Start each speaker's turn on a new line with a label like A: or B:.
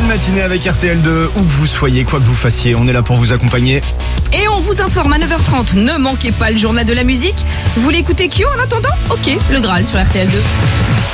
A: bonne matinée avec RTL2, où que vous soyez, quoi que vous fassiez, on est là pour vous accompagner.
B: Et on vous informe à 9h30, ne manquez pas le journal de la musique. Vous voulez écouter Q en attendant ? Ok, le Graal sur RTL2.